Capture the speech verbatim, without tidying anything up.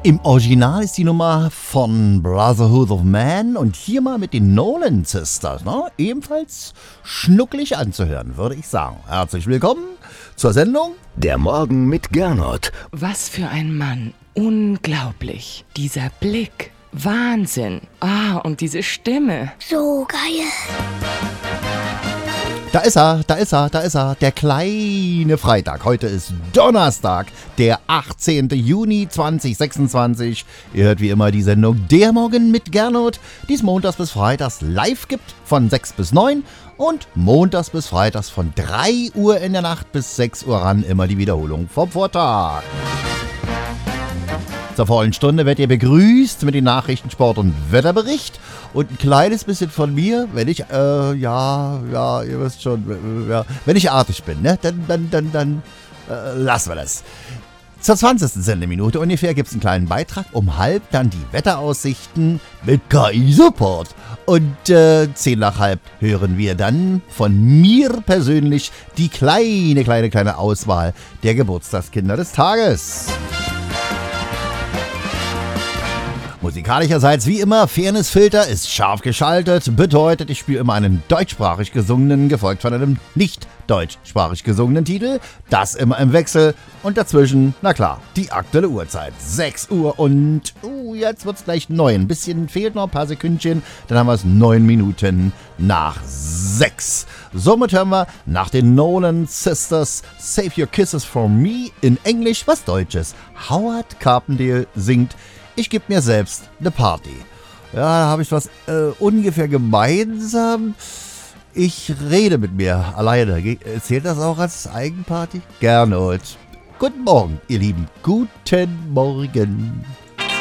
Im Original ist die Nummer von Brotherhood of Man und hier mal mit den Nolan Sisters, ne? Ebenfalls schnucklig anzuhören, würde ich sagen. Herzlich willkommen zur Sendung Der Morgen mit Gernot. Was für ein Mann. Unglaublich. Dieser Blick. Wahnsinn. Ah, und diese Stimme. So geil. Da ist er, da ist er, da ist er, der kleine Freitag. Heute ist Donnerstag, der achtzehnten Juni zweitausendsechsundzwanzig. Ihr hört wie immer die Sendung Der Morgen mit Gernot, die es montags bis freitags live gibt von sechs bis neun und montags bis freitags von drei Uhr in der Nacht bis sechs Uhr ran immer die Wiederholung vom Vortag. Zur vollen Stunde werdet ihr begrüßt mit den Nachrichten, Sport und Wetterbericht. Und ein kleines bisschen von mir, wenn ich, äh, ja, ja, ihr wisst schon, äh, ja, wenn ich artig bin, ne, dann, dann, dann, dann, äh, lassen wir das. Zur zwanzigsten Sendeminute ungefähr gibt es einen kleinen Beitrag. Um halb dann die Wetteraussichten mit K I-Support. Und äh, zehn nach halb hören wir dann von mir persönlich die kleine, kleine, kleine Auswahl der Geburtstagskinder des Tages. Musikalischerseits wie immer, Fairnessfilter ist scharf geschaltet, bedeutet, ich spiele immer einen deutschsprachig gesungenen, gefolgt von einem nicht deutschsprachig gesungenen Titel, das immer im Wechsel und dazwischen, na klar, die aktuelle Uhrzeit, sechs Uhr und, uh, jetzt wird's gleich neun, ein bisschen fehlt noch, ein paar Sekündchen, dann haben wir es neun Minuten nach sechs. Somit hören wir nach den Nolan Sisters Save Your Kisses For Me in Englisch was Deutsches. Howard Carpendale singt Ich geb mir selbst eine Party. Ja, da habe ich was äh, ungefähr gemeinsam. Ich rede mit mir alleine. Zählt das auch als Eigenparty? Gernot. Guten Morgen, ihr Lieben. Guten Morgen.